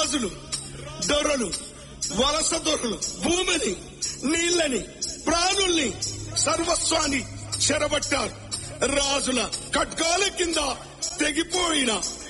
రాజులు, దొరలు, వలస దొరలు భూమిని, నీళ్ళని, ప్రాణుల్ని, సర్వస్వాన్ని చెరబట్టారు. రాజుల ఖడ్గాల కింద తెగిపోయిన